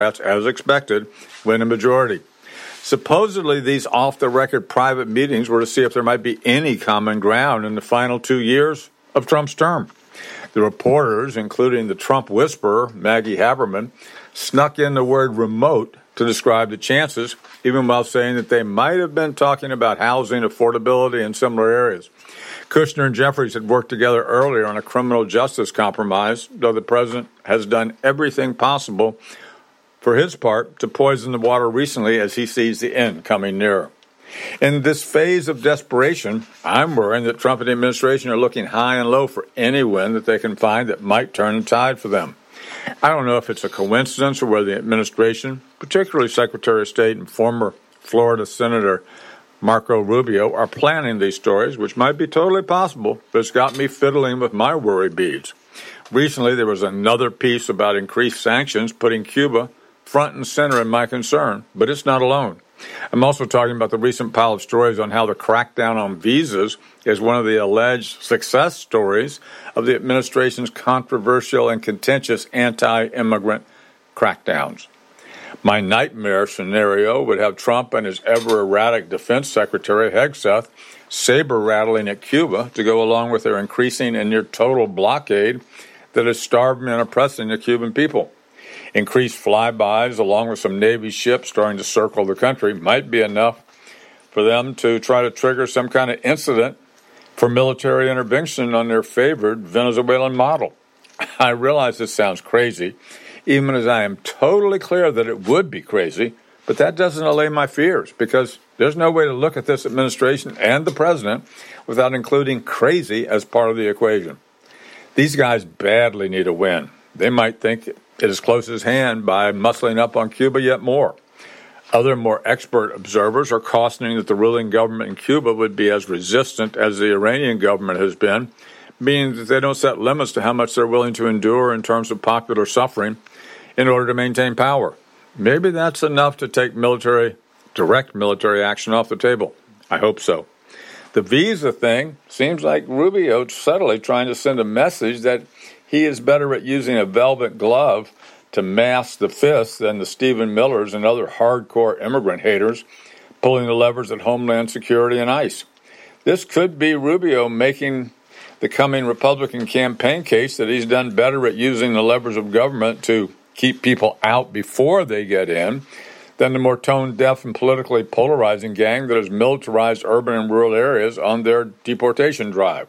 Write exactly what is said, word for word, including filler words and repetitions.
as expected, win a majority. Supposedly, these off-the-record private meetings were to see if there might be any common ground in the final two years of Trump's term. The reporters, including the Trump whisperer, Maggie Haberman, snuck in the word remote to describe the chances, even while saying that they might have been talking about housing affordability in similar areas. Kushner and Jeffries had worked together earlier on a criminal justice compromise, though the president has done everything possible for his part to poison the water recently as he sees the end coming nearer. In this phase of desperation, I'm worrying that Trump and the administration are looking high and low for any win that they can find that might turn the tide for them. I don't know if it's a coincidence or whether the administration, particularly Secretary of State and former Florida Senator Marco Rubio, are planning these stories, which might be totally possible, but it's got me fiddling with my worry beads. Recently, there was another piece about increased sanctions, putting Cuba front and center in my concern, but it's not alone. I'm also talking about the recent pile of stories on how the crackdown on visas is one of the alleged success stories of the administration's controversial and contentious anti-immigrant crackdowns. My nightmare scenario would have Trump and his ever-erratic Defense Secretary Hegseth saber-rattling at Cuba to go along with their increasing and near-total blockade that has starved and oppressing the Cuban people. Increased flybys, along with some Navy ships starting to circle the country, might be enough for them to try to trigger some kind of incident for military intervention on their favored Venezuelan model. I realize this sounds crazy, even as I am totally clear that it would be crazy, but that doesn't allay my fears, because there's no way to look at this administration and the president without including crazy as part of the equation. These guys badly need a win. They might think it is close as hand by muscling up on Cuba yet more. Other more expert observers are cautioning that the ruling government in Cuba would be as resistant as the Iranian government has been, meaning that they don't set limits to how much they're willing to endure in terms of popular suffering in order to maintain power. Maybe that's enough to take military, direct military action off the table. I hope so. The visa thing seems like Rubio subtly trying to send a message that he is better at using a velvet glove to mask the fists than the Stephen Millers and other hardcore immigrant haters pulling the levers at Homeland Security and ICE. This could be Rubio making the coming Republican campaign case that he's done better at using the levers of government to keep people out before they get in than the more tone-deaf and politically polarizing gang that has militarized urban and rural areas on their deportation drive.